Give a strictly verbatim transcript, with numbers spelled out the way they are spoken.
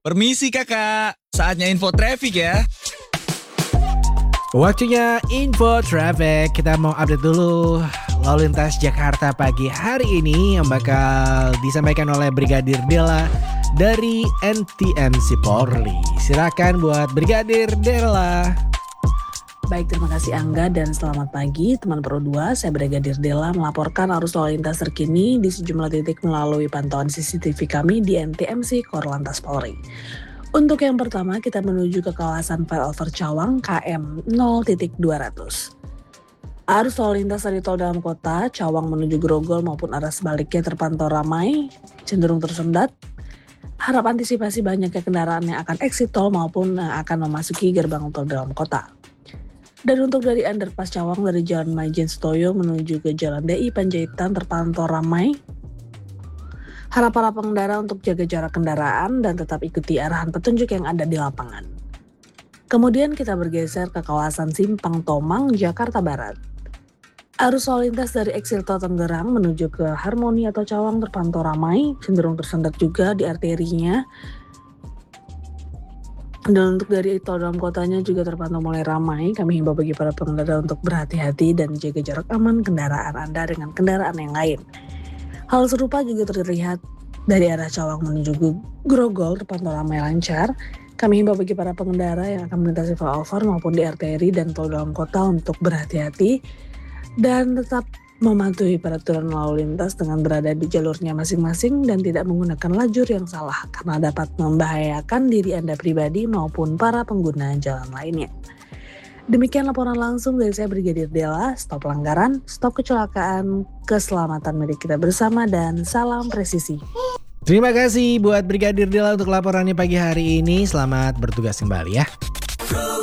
Permisi kakak, saatnya info traffic ya. Waktunya info traffic. Kita mau update dulu lalu lintas Jakarta pagi hari ini yang bakal disampaikan oleh Brigadir Della dari N T M C Polri. Silakan buat Brigadir Della. Baik, terima kasih Angga dan selamat pagi teman Pro dua. Saya Brigadir Della melaporkan arus lalu lintas terkini di sejumlah titik melalui pantauan C C T V kami di N T M C Korlantas Polri. Untuk yang pertama kita menuju ke kawasan flyover Cawang K M nol dua ratus. Arus lalu lintas dari tol dalam kota Cawang menuju Grogol maupun arah sebaliknya terpantau ramai, cenderung tersendat. Harap antisipasi banyaknya kendaraan yang akan exit tol maupun yang akan memasuki gerbang tol dalam kota. Dan untuk dari underpass Cawang dari Jalan Maijen Setoyo menuju ke Jalan D I Panjaitan terpantau ramai. Harap para pengendara untuk jaga jarak kendaraan dan tetap ikuti arahan petunjuk yang ada di lapangan. Kemudian kita bergeser ke kawasan Simpang Tomang, Jakarta Barat. Arus lalu lintas dari Exit Tol Tangerang menuju ke Harmoni atau Cawang terpantau ramai, cenderung tersendat juga di arterinya. Dan untuk dari tol dalam kotanya juga terpantau mulai ramai. Kami himbau bagi para pengendara untuk berhati-hati dan jaga jarak aman kendaraan Anda dengan kendaraan yang lain. Hal serupa juga terlihat dari arah Cawang menuju Grogol terpantau ramai lancar. Kami himbau bagi para pengendara yang akan melintasi flyover maupun di arteri dan tol dalam kota untuk berhati-hati dan tetap mematuhi peraturan lalu lintas dengan berada di jalurnya masing-masing dan tidak menggunakan lajur yang salah karena dapat membahayakan diri Anda pribadi maupun para pengguna jalan lainnya. Demikian laporan langsung dari saya Brigadir Della. Stop pelanggaran, stop kecelakaan, keselamatan milik kita bersama dan salam presisi. Terima kasih buat Brigadir Della untuk laporannya pagi hari ini. Selamat bertugas kembali ya.